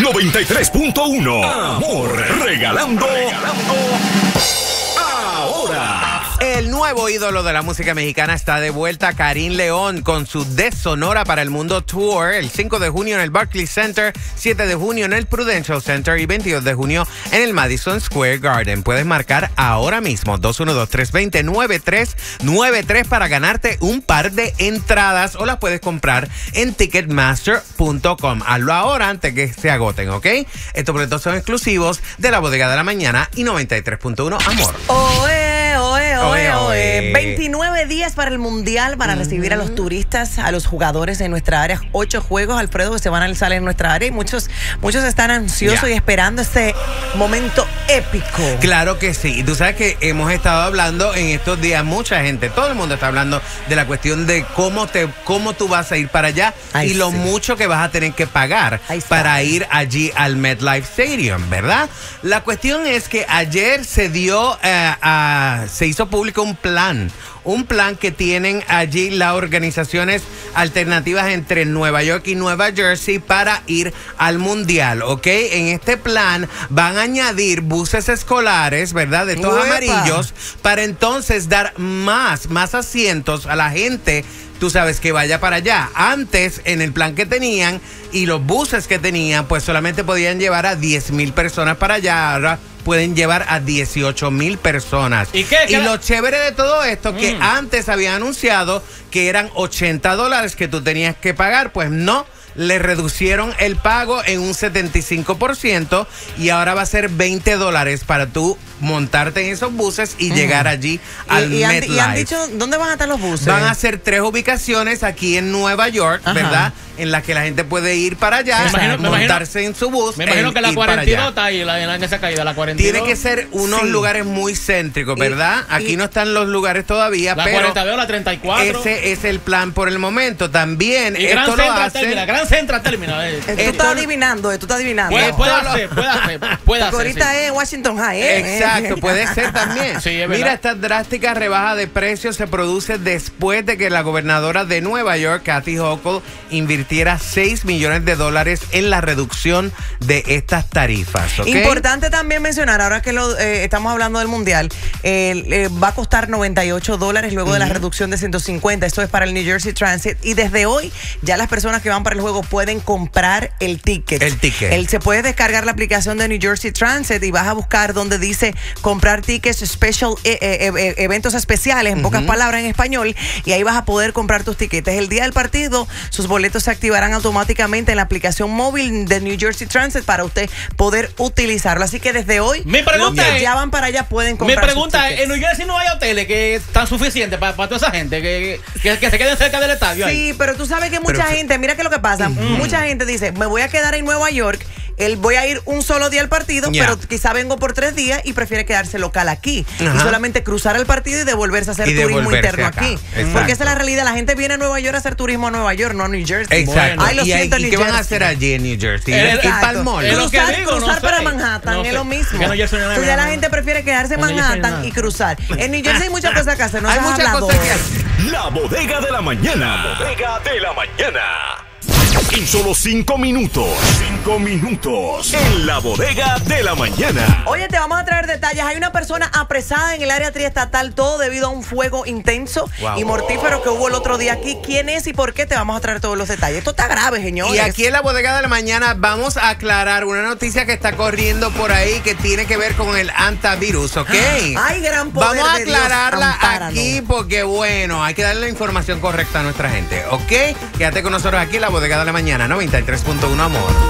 93.1. Amor, regalando ahora. El nuevo ídolo de la música mexicana está de vuelta, Karim León, con su De Sonora para el Mundo Tour, el 5 de junio en el Barclays Center, 7 de junio en el Prudential Center y 22 de junio en el Madison Square Garden. Puedes marcar ahora mismo 212-320-9393 para ganarte un par de entradas o las puedes comprar en Ticketmaster.com. Hazlo ahora antes que se agoten, ¿ok? Estos boletos son exclusivos de La Bodega de la Mañana y 93.1 Amor. Oye. 29 días para el Mundial para recibir a los turistas, a los jugadores de nuestra área. 8 juegos, Alfredo, que se van a realizar en nuestra área y muchos están ansiosos y esperando este momento épico. Claro que sí. Y tú sabes que hemos estado hablando en estos días, mucha gente, todo el mundo está hablando de la cuestión de cómo tú vas a ir para allá y lo mucho que vas a tener que pagar para ir allí al MetLife Stadium, ¿verdad? La cuestión es que ayer se hizo público un plan que tienen allí las organizaciones alternativas entre Nueva York y Nueva Jersey para ir al Mundial, ¿ok? En este plan van a añadir buses escolares, ¿verdad? De estos amarillos, para entonces dar más asientos a la gente, tú sabes, que vaya para allá. Antes, en el plan que tenían y los buses que tenían, pues solamente podían llevar a 10,000 personas para allá. Ahora pueden llevar a 18,000 personas. ¿Y lo chévere de todo esto, que antes habían anunciado que eran $80 que tú tenías que pagar, pues no. Le reducieron el pago en un 75% y ahora va a ser $20 para tú montarte en esos buses y llegar allí al MetLife. ¿Y han dicho dónde van a estar los buses? Van a ser 3 ubicaciones aquí en Nueva York, ¿verdad? En las que la gente puede ir para allá, montarse en su bus. Me imagino que la 42 está ahí, en esa caída, la 42. Tiene que ser unos lugares muy céntricos, ¿verdad? Aquí no están los lugares todavía, la pero 42, la 34. Ese es el plan por el momento. También y esto lo hacen. Gran Central Terminal. Tú estás adivinando. Puede ser. Ahorita es Washington High. Exacto, puede ser también. Sí, es verdad. Mira, esta drástica rebaja de precios se produce después de que la gobernadora de Nueva York, Kathy Hochul, invirtiera $6 millones en la reducción de estas tarifas, ¿okay? Importante también mencionar, ahora que estamos hablando del Mundial, va a costar $98 luego de la reducción de 150. Esto es para el New Jersey Transit. Y desde hoy, ya las personas que van para el juego pueden comprar el ticket. Se puede descargar la aplicación de New Jersey Transit y vas a buscar donde dice comprar tickets special, eventos especiales, en pocas palabras en español, y ahí vas a poder comprar tus tiquetes. El día del partido, sus boletos se activarán automáticamente en la aplicación móvil de New Jersey Transit para usted poder utilizarlo. Así que desde hoy, los que ya van para allá pueden comprar. Mi pregunta es, ¿en New Jersey no hay hoteles que están suficientes para toda esa gente que se queden cerca del estadio? Sí, pero tú sabes que mucha gente, mira que lo que pasa, mucha gente dice, me voy a quedar en Nueva York, voy a ir un solo día al partido, pero quizá vengo por 3 días y prefiere quedarse local aquí. Y solamente cruzar el partido y devolverse a hacer turismo interno acá. Aquí. Porque esa es la realidad. La gente viene a Nueva York a hacer turismo a Nueva York, no a New Jersey. Exacto. Ay, ¿Y qué van a hacer allí en New Jersey? Ir para el mall. Cruzar para Manhattan es lo mismo. Entonces ya la gente prefiere quedarse en Manhattan y cruzar. En New Jersey hay muchas cosas que hacer. No hay muchas cosas que hacer. La Bodega de la Mañana. La Bodega de la Mañana. En solo 5 minutos. 5 minutos. En la Bodega de la Mañana. Oye, te vamos a traer detalles. Hay una persona apresada en el área triestatal, todo debido a un fuego intenso y mortífero que hubo el otro día aquí. ¿Quién es y por qué? Te vamos a traer todos los detalles. Esto está grave, señores. Y aquí en la Bodega de la Mañana vamos a aclarar una noticia que está corriendo por ahí que tiene que ver con el antivirus, ¿ok? Ay, gran poder. Vamos a aclararla aquí porque, bueno, hay que darle la información correcta a nuestra gente, ¿ok? Quédate con nosotros aquí en la Bodega de la Mañana, 93.1 Amor.